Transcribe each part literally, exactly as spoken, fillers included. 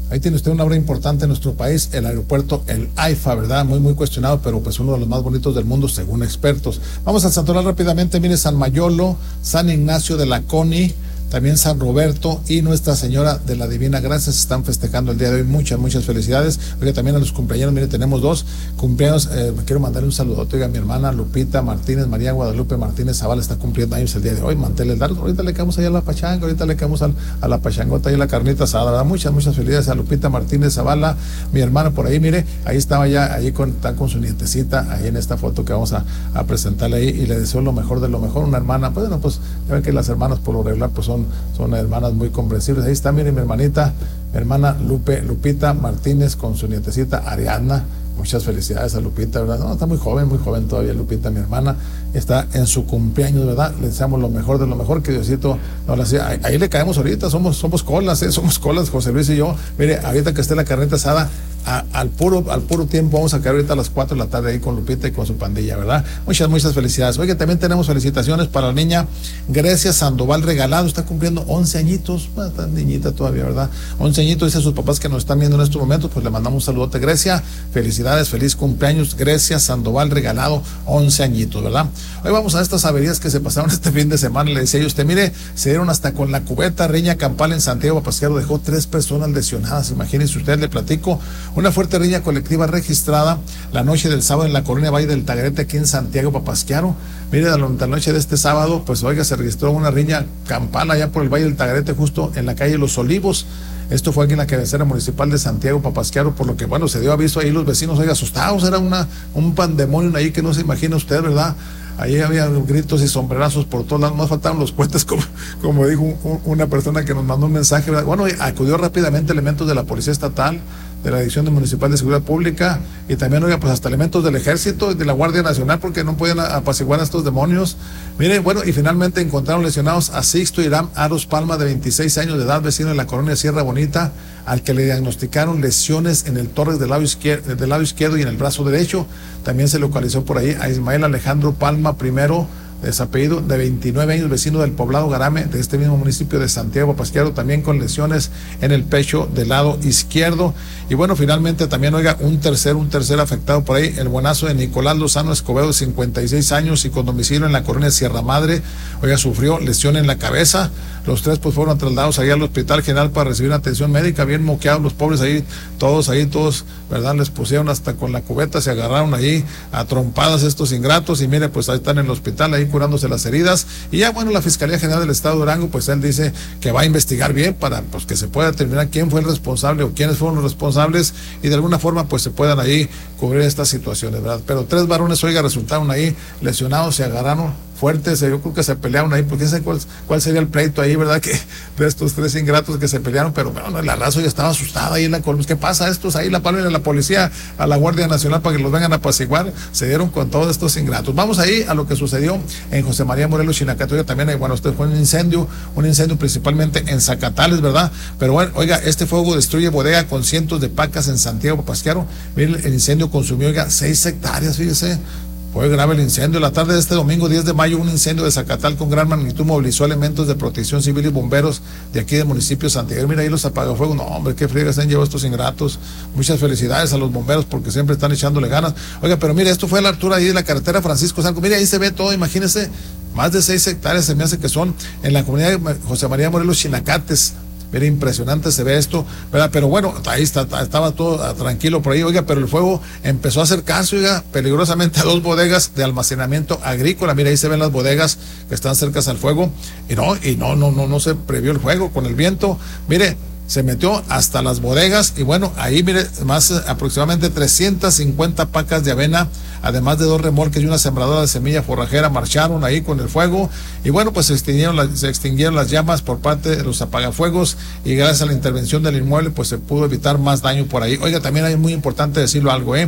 Ahí tiene usted una obra importante en nuestro país, el aeropuerto, el AIFA, ¿verdad? Muy, muy cuestionado, pero pues uno de los más bonitos del mundo, según expertos. Vamos al santoral rápidamente. Mire, San Mayolo, San Ignacio de la Coni, también San Roberto y Nuestra Señora de la Divina Gracia se están festejando el día de hoy. Muchas, muchas felicidades. Oiga, también a los cumpleaños, mire, tenemos dos cumpleaños. Eh, quiero mandarle un saludote, oiga, mi hermana Lupita Martínez, María Guadalupe Martínez Zavala está cumpliendo años el día de hoy. Manteles largos. Ahorita le quedamos allá a la pachanga, ahorita le quedamos al, a la pachangota y a la carnita asada, ¿verdad? Muchas, muchas felicidades a Lupita Martínez Zavala, mi hermana por ahí, mire, ahí estaba ya, ahí con, está con su nietecita, ahí en esta foto que vamos a, a presentarle ahí, y le deseo lo mejor de lo mejor. Una hermana, pues bueno, pues ya ven que las hermanas por lo regular pues son, son hermanas muy comprensibles. Ahí está, mire, mi hermanita, mi hermana Lupe, Lupita Martínez con su nietecita Ariadna. Muchas felicidades a Lupita, ¿verdad? No, está muy joven, muy joven todavía Lupita, mi hermana. Está en su cumpleaños, ¿verdad? Le deseamos lo mejor de lo mejor, que Diosito no la hacía. Ahí, ahí le caemos ahorita, somos, somos colas, ¿eh? Somos colas, José Luis y yo. Mire, ahorita que esté la carnita asada, a, al puro al puro tiempo, vamos a quedar ahorita a las cuatro de la tarde ahí con Lupita y con su pandilla, ¿verdad? Muchas, muchas felicidades. Oye, también tenemos felicitaciones para la niña Grecia Sandoval Regalado, está cumpliendo once añitos, bueno, está niñita todavía, ¿verdad? once añitos, dice a sus papás que nos están viendo en estos momentos, pues le mandamos un saludote, Grecia, felicidades, feliz cumpleaños, Grecia Sandoval Regalado, once añitos, ¿verdad? Hoy vamos a estas averías que se pasaron este fin de semana. Le decía yo a usted, mire, se dieron hasta con la cubeta. Riña campal en Santiago Papasquiaro dejó tres personas lesionadas. Imagínense usted, le platico, una fuerte riña colectiva registrada la noche del sábado en la colonia Valle del Tagarete, aquí en Santiago Papasquiaro. Mire, la noche de este sábado, pues oiga, se registró una riña campal allá por el Valle del Tagarete, justo en la calle Los Olivos. Esto fue aquí en la cabecera municipal de Santiago Papasquiaro, por lo que, bueno, se dio aviso ahí los vecinos, oiga, asustados, era una, un pandemonio ahí que no se imagina usted, ¿verdad? Ahí había gritos y sombrerazos por todos lados, más faltaban los puentes, como, como dijo un, una persona que nos mandó un mensaje, ¿verdad? Bueno, acudió rápidamente elementos de la Policía Estatal, de la Dirección Municipal de Seguridad Pública, y también, oiga, pues hasta elementos del Ejército y de la Guardia Nacional, porque no podían apaciguar a estos demonios. Miren, bueno, y finalmente encontraron lesionados a Sixto Irán Aros Palma, de veintiséis años de edad, vecino de la colonia Sierra Bonita, al que le diagnosticaron lesiones en el tórax del lado izquierdo, del lado izquierdo y en el brazo derecho. También se localizó por ahí a Ismael Alejandro Palma primero, desapellido, de veintinueve años, vecino del poblado Garame, de este mismo municipio de Santiago Papasquiaro, también con lesiones en el pecho del lado izquierdo. Y bueno, finalmente también, oiga, un tercer, un tercer afectado por ahí, el buenazo de Nicolás Lozano Escobedo, de cincuenta y seis años y con domicilio en la colonia Sierra Madre, oiga, sufrió lesión en la cabeza. Los tres pues fueron trasladados ahí al Hospital General para recibir atención médica, bien moqueados los pobres ahí, todos ahí, todos, ¿verdad? Les pusieron hasta con la cubeta, se agarraron ahí a trompadas estos ingratos, y mire, pues ahí están en el hospital, ahí curándose las heridas. Y ya, bueno, la Fiscalía General del Estado de Durango, pues él dice que va a investigar bien para pues que se pueda determinar quién fue el responsable o quiénes fueron los responsables, y de alguna forma pues se puedan ahí cubrir estas situaciones, ¿verdad? Pero tres varones, oiga, resultaron ahí lesionados, se agarraron fuertes, yo creo que se pelearon ahí, porque sé cuál, cuál sería el pleito ahí, ¿verdad? Que de estos tres ingratos que se pelearon, pero bueno, la raza ya estaba asustada ahí en la Colmes. ¿Qué pasa? Estos ahí la palabra de la policía, a la Guardia Nacional para que los vengan a apaciguar, se dieron con todos estos ingratos. Vamos ahí a lo que sucedió en José María Morelos, Chinacatoya, también hay, bueno, usted fue un incendio, un incendio principalmente en Zacatales, ¿verdad? Pero bueno, oiga, este fuego destruye bodega con cientos de pacas en Santiago Papasquiaro. Miren, el incendio consumió, oiga, seis hectáreas, fíjese. Fue grave el incendio. La tarde de este domingo diez de mayo, un incendio de Zacatal con gran magnitud movilizó elementos de protección civil y bomberos de aquí del municipio de Santiago. Mira ahí los apagafuegos. No, hombre, qué friegas han llevado estos ingratos. Muchas felicidades a los bomberos porque siempre están echándole ganas. Oiga, pero mire, esto fue a la altura ahí de la carretera Francisco Zanco. Mire, ahí se ve todo, imagínese, más de seis hectáreas se me hace que son en la comunidad de José María Morelos, Chinacates. Era impresionante, se ve esto, ¿verdad? Pero bueno, ahí está, estaba todo tranquilo por ahí, oiga, pero el fuego empezó a acercarse, oiga, peligrosamente a dos bodegas de almacenamiento agrícola. Mira, ahí se ven las bodegas que están cercas al fuego, y no, y no, no, no, no se previó el fuego con el viento. Mire, se metió hasta las bodegas, y bueno, ahí mire, más aproximadamente trescientas cincuenta pacas de avena, además de dos remolques y una sembradora de semilla forrajera, marcharon ahí con el fuego, y bueno, pues se extinguieron, la, se extinguieron las llamas por parte de los apagafuegos, y gracias a la intervención del inmueble, pues se pudo evitar más daño por ahí. Oiga, también hay muy importante decirlo algo, ¿eh?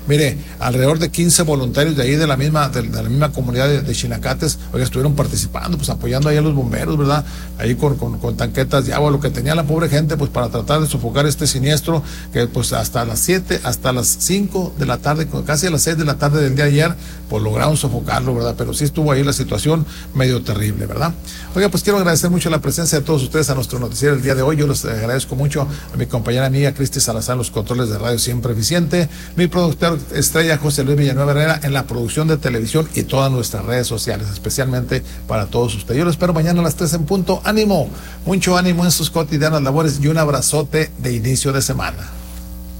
Mire, alrededor de quince voluntarios de ahí de la misma, de, de la misma comunidad de, de Chinacates, oiga, estuvieron participando, pues apoyando ahí a los bomberos, ¿verdad? Ahí con, con, con tanquetas de agua, lo que tenía la pobre gente, pues para tratar de sofocar este siniestro, que pues hasta las siete, hasta las cinco de la tarde, casi a las seis de la tarde del día de ayer, pues lograron sofocarlo, ¿verdad? Pero sí estuvo ahí la situación medio terrible, ¿verdad? Oiga, pues quiero agradecer mucho la presencia de todos ustedes a nuestro noticiero el día de hoy. Yo les agradezco mucho a mi compañera amiga Cristi Salazar en los controles de radio siempre eficiente, mi productor estrella José Luis Villanueva Herrera en la producción de televisión y todas nuestras redes sociales, especialmente para todos ustedes. Yo los espero mañana a las tres en punto. Ánimo, mucho ánimo en sus cotidianas labores y un abrazote de inicio de semana.